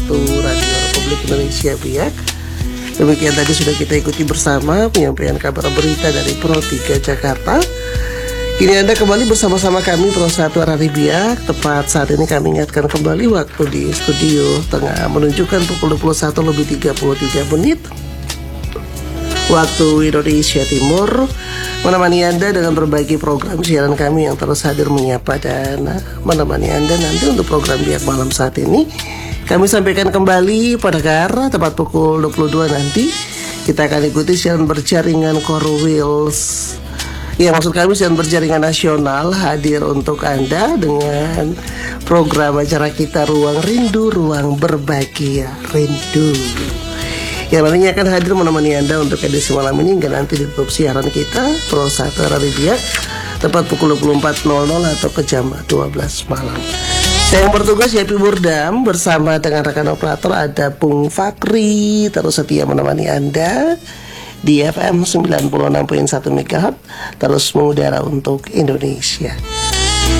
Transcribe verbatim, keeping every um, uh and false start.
satu Radio Republik Indonesia Biak. Demikian tadi sudah kita ikuti bersama penyampaian kabar berita dari Pro tiga Jakarta. Kini Anda kembali bersama-sama kami Pro satu Radio Biak. Tepat saat ini kami ingatkan kembali waktu di studio tengah menunjukkan pukul dua puluh satu lebih tiga puluh tiga menit waktu Indonesia Timur, menemani Anda dengan berbagai program siaran kami yang terus hadir menyapa dan menemani Anda nanti untuk program Biak Malam saat ini. Kami sampaikan kembali pada Kara tepat pukul dua puluh dua nanti kita akan ikuti siaran berjaringan Core Wheels. Ya, maksud kami siaran berjaringan nasional hadir untuk Anda dengan program acara kita Ruang Rindu, Ruang Berbagi Rindu, yang nantinya akan hadir menemani Anda untuk edisi malam ini hingga nanti ditutup siaran kita Pro satu Radio Biak tepat pukul dua puluh empat nol nol atau ke jam dua belas malam. Saya yang bertugas Yapi Burdam bersama dengan rekan operator ada Bung Fakri, terus setia menemani Anda di F M sembilan puluh enam koma satu megahertz terus mengudara untuk Indonesia.